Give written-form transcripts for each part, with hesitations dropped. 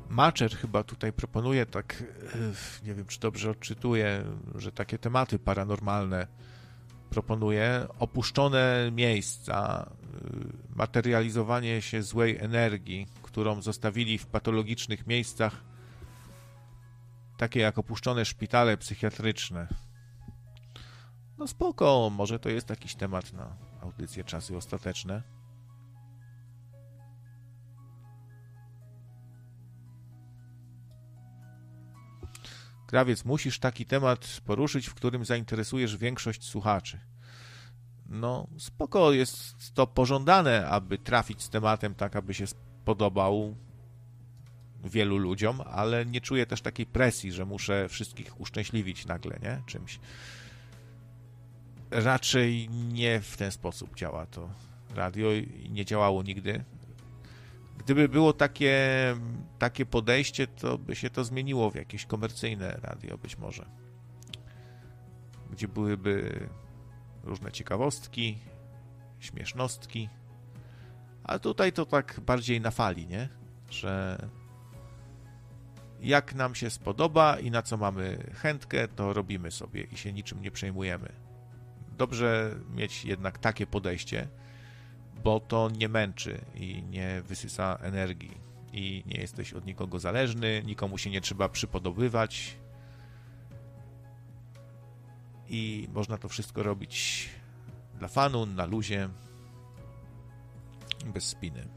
Maczer chyba tutaj proponuje, tak, nie wiem, czy dobrze odczytuję, że takie tematy paranormalne proponuje. Opuszczone miejsca, materializowanie się złej energii, którą zostawili w patologicznych miejscach, takie jak opuszczone szpitale psychiatryczne. No spoko, może to jest jakiś temat na audycję Czasy Ostateczne. Krawiec, musisz taki temat poruszyć, w którym zainteresujesz większość słuchaczy. No spoko, jest to pożądane, aby trafić z tematem tak, aby się spodobał wielu ludziom, ale nie czuję też takiej presji, że muszę wszystkich uszczęśliwić nagle, nie? Czymś. Raczej nie w ten sposób działa to radio i nie działało nigdy. Gdyby było takie podejście, to by się to zmieniło w jakieś komercyjne radio być może. Gdzie byłyby różne ciekawostki, śmiesznostki. A tutaj to tak bardziej na fali, nie? Że jak nam się spodoba i na co mamy chętkę, to robimy sobie i się niczym nie przejmujemy. Dobrze mieć jednak takie podejście, bo to nie męczy i nie wysysa energii i nie jesteś od nikogo zależny, nikomu się nie trzeba przypodobywać i można to wszystko robić dla fanu, na luzie, bez spiny.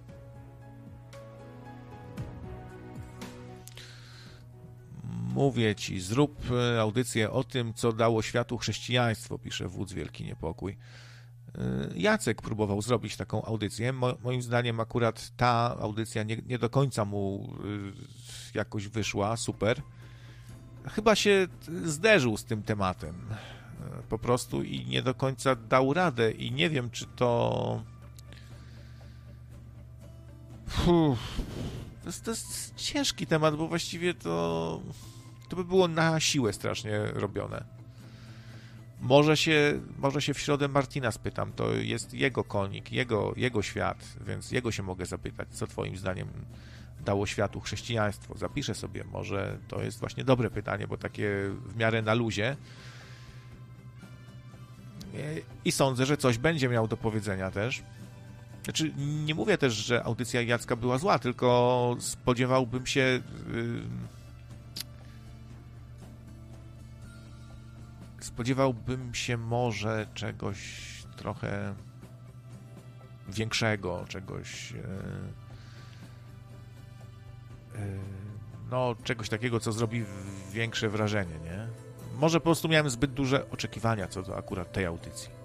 Mówię ci, zrób audycję o tym, co dało światu chrześcijaństwo, pisze Wódz Wielki Niepokój. Jacek próbował zrobić taką audycję. Moim zdaniem akurat ta audycja nie do końca mu jakoś wyszła, super. Chyba się zderzył z tym tematem po prostu i nie do końca dał radę i nie wiem, czy to... To jest ciężki temat, bo właściwie to by było na siłę strasznie robione. Może się w środę Martina spytam, to jest jego konik, jego świat, więc jego się mogę zapytać, co twoim zdaniem dało światu chrześcijaństwo. Zapiszę sobie, może to jest właśnie dobre pytanie, bo takie w miarę na luzie. I sądzę, że coś będzie miał do powiedzenia też. Znaczy, nie mówię też, że audycja Jacka była zła, tylko spodziewałbym się może czegoś trochę większego, czegoś czegoś takiego, co zrobi większe wrażenie, nie? Może po prostu miałem zbyt duże oczekiwania co do akurat tej audycji.